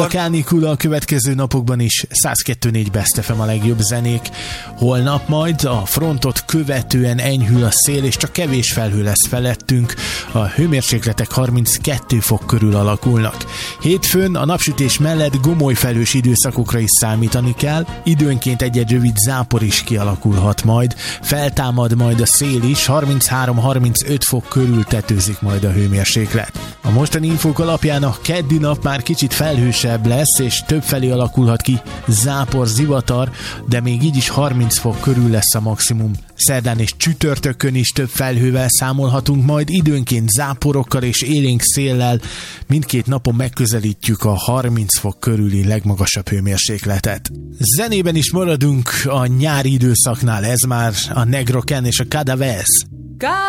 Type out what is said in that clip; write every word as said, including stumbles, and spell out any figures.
A kánikula a következő napokban is száz kettő négy Best ef em a legjobb zenék. Holnap majd a frontot követően enyhül a szél, és csak kevés felhő lesz felettünk. A hőmérsékletek harminckettő fok körül alakulnak. Hétfőn a napsütés mellett gomoly felhős időszakokra is számítani kell. Időnként egy-egy rövid zápor is kialakulhat majd. Feltámad majd a szél is, harminchárom-harmincöt fok körül tetőzik majd a hőmérséklet. A mostani infók alapján a keddi nap már kicsit felhősebb lesz, és többfelé alakulhat ki zápor, zivatar, de még így is harminc fok körül lesz a maximum. Szerdán és csütörtökön is több felhővel számolhatunk, majd időnként záporokkal és élénk széllel. Mindkét napon megközelítjük a harminc fok körüli legmagasabb hőmérsékletet. Zenében is maradunk a nyári időszaknál, ez már a Negroken és a Cada Vez.